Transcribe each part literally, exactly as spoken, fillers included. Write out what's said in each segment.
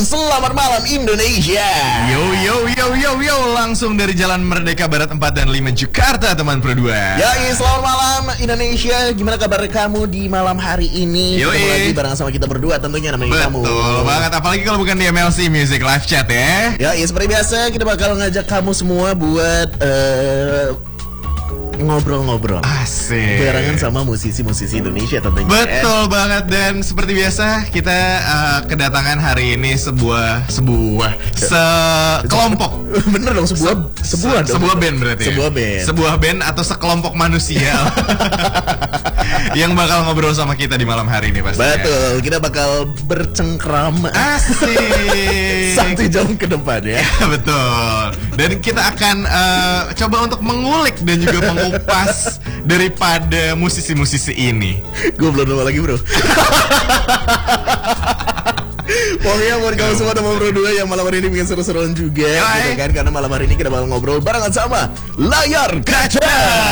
selamat malam Indonesia. Yo yo yo yo yo, langsung dari Jalan Merdeka Barat empat dan lima Jakarta, teman Pro dua. Ya, selamat malam Indonesia. Gimana kabar kamu di malam hari ini? Yo, ketemu lagi bareng sama kita berdua tentunya namanya kamu. Betul banget, apalagi kalau bukan di M L C Music Live Chat ya. Ya, ya seperti biasa kita bakal ngajak kamu semua buat uh, ngobrol-ngobrol asik barengan sama musisi-musisi Indonesia tentunya. Betul eh. banget, dan seperti biasa kita uh, kedatangan hari ini sebuah sebuah sekelompok. Bener dong, sebuah Se sebuah se dong. sebuah band berarti. Sebuah ya? band. Sebuah band atau sekelompok manusia yang bakal ngobrol sama kita di malam hari ini pastinya. Betul, kita bakal bercengkrama. Asik. Satu jam ke depan ya. Betul. Dan kita akan uh, coba untuk mengulik dan juga mengupas daripada musisi-musisi ini. Gue belum nemu lagi bro. Pokoknya buat kamu semua teman Pro dua yang malam hari ini bikin seru-seruan juga gitu kan. Karena malam hari ini kita bakal ngobrol barengan sama Layar Kaca.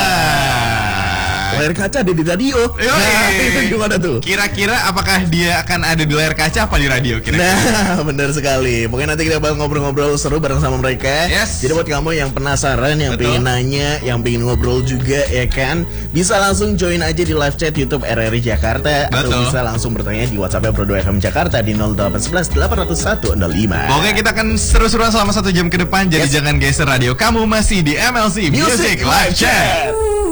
Layar kaca ada di radio. Nah, itu gimana tuh? Kira-kira apakah dia akan ada di layar kaca apa di radio kira-kira? Nah, benar sekali. Mungkin nanti kita bakal ngobrol-ngobrol seru bareng sama mereka. Yes. Jadi buat kamu yang penasaran, yang Betul. pengen nanya, yang pengen ngobrol juga ya kan, bisa langsung join aja di live chat YouTube R R I Jakarta. Betul. Atau bisa langsung bertanya di WhatsApp Pro dua F M Jakarta di nol delapan satu satu delapan nol satu nol lima. Oke, kita akan seru-seruan selama satu jam ke depan. Jadi Yes. jangan geser radio. Kamu masih di M L C Music, Music Live Chat.